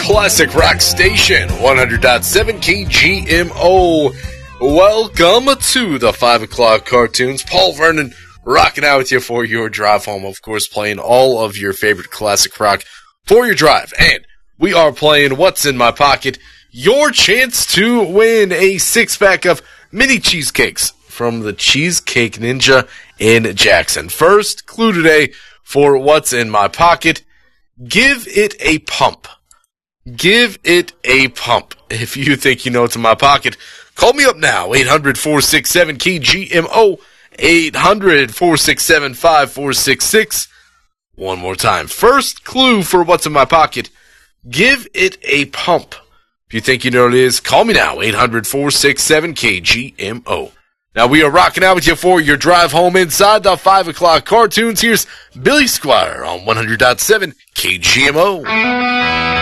classic rock station, 100.7 KGMO. Welcome to the 5 o'clock cartoons. Paul Vernon rocking out with you for your drive home. Of course, playing all of your favorite classic rock for your drive. And we are playing What's in My Pocket, your chance to win a 6-pack of mini cheesecakes from the Cheesecake Ninja in Jackson. First clue today for What's in My Pocket: give it a pump. Give it a pump. If you think you know what's in my pocket, call me up now, 800-467-KGMO, 800-467-5466. One more time. First clue for What's in My Pocket: give it a pump. If you think you know what it is, call me now, 800-467-KGMO. Now, we are rocking out with you for your drive home inside the 5 o'clock cartoons. Here's Billy Squire on 100.7 KGMO.